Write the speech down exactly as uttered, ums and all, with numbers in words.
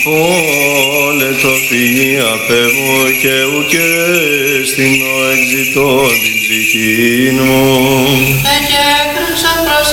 υπόλετο φυγή απεύω και ουκέ στην ο εξητώ την ψυχήν μου.